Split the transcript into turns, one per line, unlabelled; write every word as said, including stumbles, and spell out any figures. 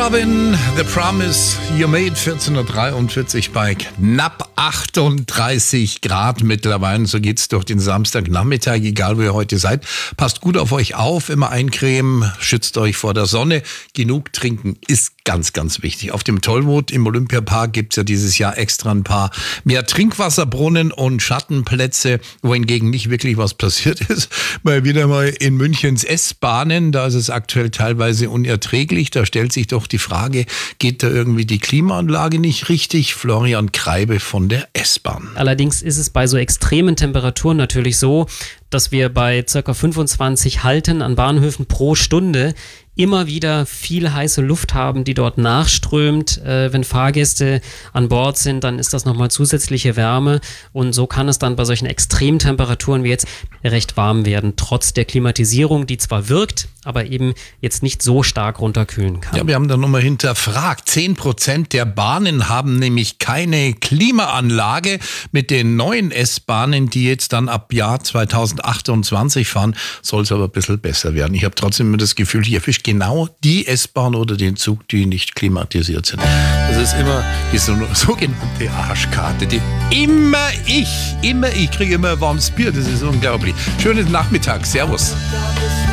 Robin, The Promise You Made, vierzehn Uhr dreiundvierzig bei knapp achtunddreißig Grad mittlerweile. So geht's durch den Samstagnachmittag, egal wo ihr heute seid. Passt gut auf euch auf, immer eincremen, schützt euch vor der Sonne. Genug trinken ist ganz, ganz wichtig. Auf dem Tollwood im Olympiapark gibt's ja dieses Jahr extra ein paar mehr Trinkwasserbrunnen und Schattenplätze, wohingegen nicht wirklich was passiert ist. Mal wieder mal in Münchens S-Bahnen, da ist es aktuell teilweise unerträglich. Da stellt sich doch die Frage, geht da irgendwie die Klimaanlage nicht richtig? Florian Kreibe von der S-Bahn.
Allerdings ist es bei so extremen Temperaturen natürlich so, dass wir bei ca. fünfundzwanzig Halten an Bahnhöfen pro Stunde immer wieder viel heiße Luft haben, die dort nachströmt. Äh, wenn Fahrgäste an Bord sind, dann ist das nochmal zusätzliche Wärme und so kann es dann bei solchen Extremtemperaturen wie jetzt recht warm werden, trotz der Klimatisierung, die zwar wirkt, aber eben jetzt nicht so stark runterkühlen kann.
Ja, wir haben da nochmal hinterfragt. zehn Prozent der Bahnen haben nämlich keine Klimaanlage. Mit den neuen S-Bahnen, die jetzt dann ab Jahr zweitausendachtundzwanzig fahren, soll es aber ein bisschen besser werden. Ich habe trotzdem immer das Gefühl, hier fischt genau die S-Bahn oder den Zug, die nicht klimatisiert sind. Das ist immer die so, sogenannte Arschkarte. Die immer ich, immer ich kriege immer ein warmes Bier. Das ist unglaublich. Schönen Nachmittag. Servus.